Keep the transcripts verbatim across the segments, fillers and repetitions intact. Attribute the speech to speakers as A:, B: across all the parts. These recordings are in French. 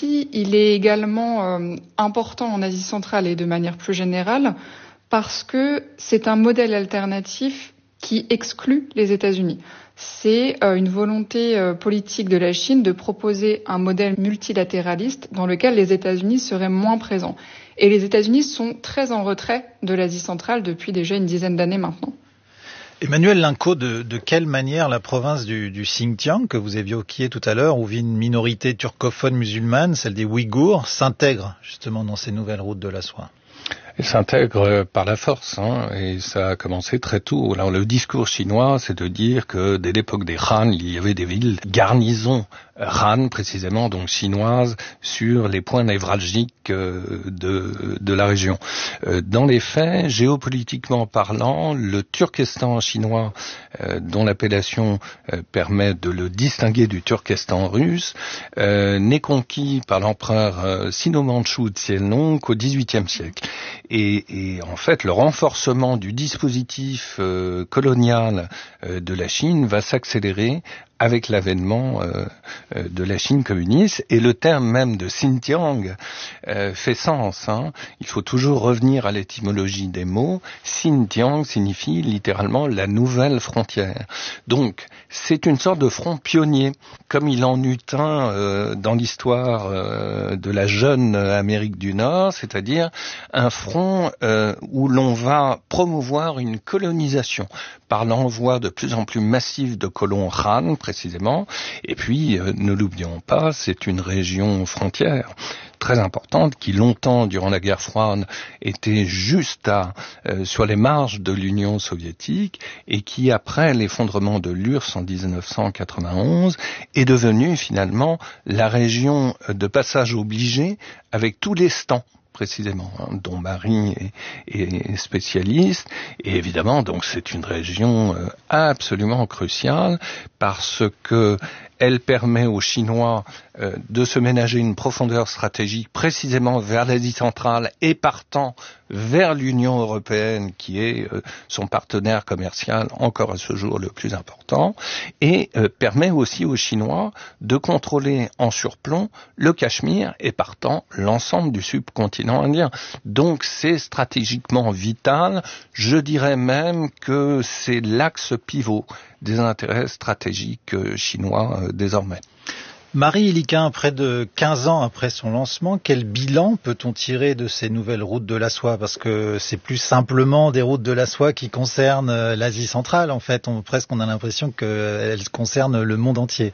A: Il est également euh, important en Asie centrale et de manière plus générale parce que c'est un modèle alternatif qui exclut les États-Unis. C'est euh, une volonté euh, politique de la Chine de proposer un modèle multilatéraliste dans lequel les États-Unis seraient moins présents. Et les États-Unis sont très en retrait de l'Asie centrale depuis déjà une dizaine d'années maintenant.
B: Emmanuel Linco, de, de quelle manière la province du, du Xinjiang, que vous évoquiez tout à l'heure, où vit une minorité turcophone musulmane, celle des Ouïghours, s'intègre justement dans ces nouvelles routes de la soie?
C: Elle s'intègre par la force, hein, et ça a commencé très tôt. Alors le discours chinois, c'est de dire que dès l'époque des Han, il y avait des villes garnisons Han, précisément, donc chinoises, sur les points névralgiques de, de la région. Dans les faits, géopolitiquement parlant, le Turkestan chinois, dont l'appellation permet de le distinguer du Turkestan russe, n'est conquis par l'empereur sino-mandchou Xianlong qu'au dix-huitième siècle. Et, et en fait, le renforcement du dispositif euh, colonial euh, de la Chine va s'accélérer avec l'avènement euh, euh, de la Chine communiste, et le terme même de Xinjiang euh, fait sens. Hein. Il faut toujours revenir à l'étymologie des mots. Xinjiang signifie littéralement la nouvelle frontière. Donc, c'est une sorte de front pionnier, comme il en eut un euh, dans l'histoire euh, de la jeune Amérique du Nord, c'est-à-dire un front euh, où l'on va promouvoir une colonisation par l'envoi de plus en plus massif de colons Han, précisément. Et puis, euh, ne l'oublions pas, c'est une région frontière très importante qui longtemps, durant la guerre froide, était juste à, euh, sur les marges de l'Union soviétique et qui, après l'effondrement de l'U R S S en dix-neuf cent quatre-vingt-onze, est devenue finalement la région de passage obligé avec tous les stans, précisément, hein, dont Marie est, est spécialiste. Et évidemment, donc, c'est une région euh, absolument cruciale parce que elle permet aux Chinois euh, de se ménager une profondeur stratégique précisément vers l'Asie centrale et partant vers l'Union européenne qui est euh, son partenaire commercial encore à ce jour le plus important, et euh, permet aussi aux Chinois de contrôler en surplomb le Cachemire et partant l'ensemble du subcontinent indien. Donc c'est stratégiquement vital, je dirais même que c'est l'axe pivot des intérêts stratégiques euh, chinois euh, désormais.
B: Marie Iliquin, près de quinze ans après son lancement, quel bilan peut-on tirer de ces nouvelles routes de la soie? Parce que c'est plus simplement des routes de la soie qui concernent l'Asie centrale. En fait, on, presque on a l'impression qu'elles concernent le monde entier.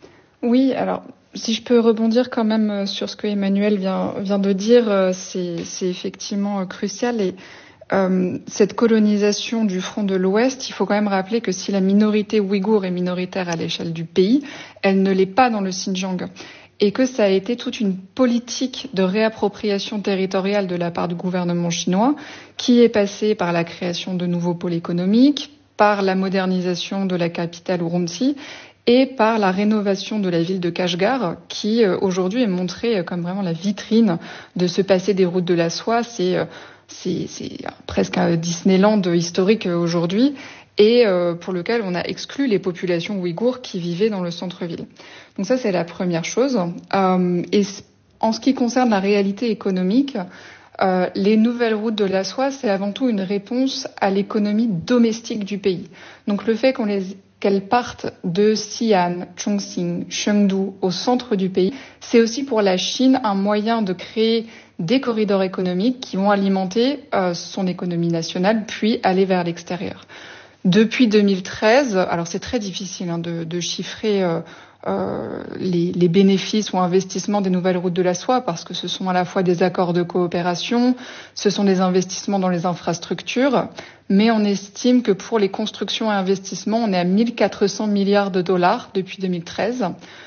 A: Oui, alors si je peux rebondir quand même sur ce que Emmanuel vient, vient de dire, c'est, c'est effectivement crucial. Et Euh, cette colonisation du front de l'Ouest, il faut quand même rappeler que si la minorité ouïghour est minoritaire à l'échelle du pays, elle ne l'est pas dans le Xinjiang. Et que ça a été toute une politique de réappropriation territoriale de la part du gouvernement chinois qui est passée par la création de nouveaux pôles économiques, par la modernisation de la capitale Urumqi et par la rénovation de la ville de Kashgar qui euh, aujourd'hui est montrée comme vraiment la vitrine de ce passé des routes de la soie. C'est euh, C'est, c'est presque un Disneyland historique aujourd'hui et euh, pour lequel on a exclu les populations ouïghours qui vivaient dans le centre-ville. Donc ça, c'est la première chose. Euh, et en ce qui concerne la réalité économique, euh, les nouvelles routes de la soie, c'est avant tout une réponse à l'économie domestique du pays. Donc le fait qu'on les qu'elles partent de Xi'an, Chongqing, Chengdu au centre du pays, c'est aussi pour la Chine un moyen de créer des corridors économiques qui vont alimenter euh, son économie nationale, puis aller vers l'extérieur. Depuis deux mille treize, alors c'est très difficile hein, de, de chiffrer euh, euh, les, les bénéfices ou investissements des nouvelles routes de la soie, parce que ce sont à la fois des accords de coopération, ce sont des investissements dans les infrastructures, mais on estime que pour les constructions et investissements, on est à mille quatre cents milliards de dollars depuis deux mille treize.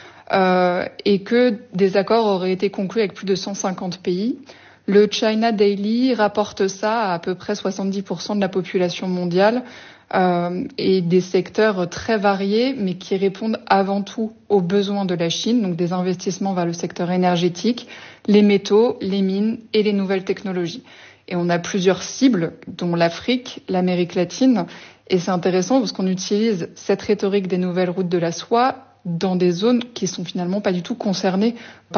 A: Euh, et que des accords auraient été conclus avec plus de cent cinquante pays. Le China Daily rapporte ça à à peu près soixante-dix pour cent de la population mondiale euh, et des secteurs très variés, mais qui répondent avant tout aux besoins de la Chine, donc des investissements vers le secteur énergétique, les métaux, les mines et les nouvelles technologies. Et on a plusieurs cibles, dont l'Afrique, l'Amérique latine, et c'est intéressant parce qu'on utilise cette rhétorique des nouvelles routes de la soie dans des zones qui sont finalement pas du tout concernées par